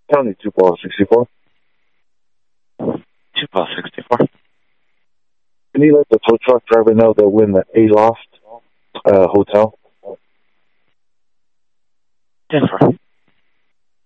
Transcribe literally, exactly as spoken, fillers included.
County two ball sixty-four. two ball sixty-four. Can you let the tow truck driver know that we're in the Aloft uh, hotel? ten four.